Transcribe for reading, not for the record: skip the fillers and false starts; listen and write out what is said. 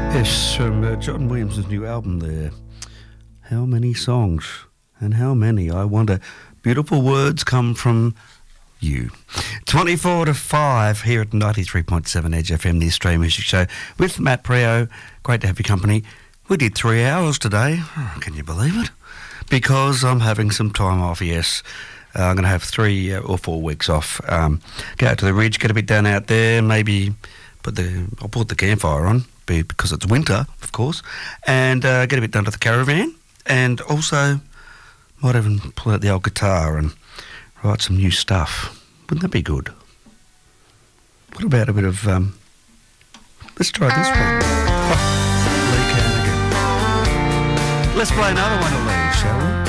Yes, from John Williams' new album there. How many songs and how many, I wonder. Beautiful words come from you. 24 to 5 here at 93.7 Edge FM, the Australian Music Show, with Matt Preo. Great to have your company. We did 3 hours today. Oh, can you believe it? Because I'm having some time off, yes. I'm going to have 3 or 4 weeks off. Go out to the ridge, get a bit down out there, maybe I'll put the campfire on, because it's winter, of course, and get a bit down to the caravan, and also might even pull out the old guitar and write some new stuff. Wouldn't that be good? What about a bit of, let's try this one. Oh, Lee Kernaghan. Let's play another one of Lee, shall we?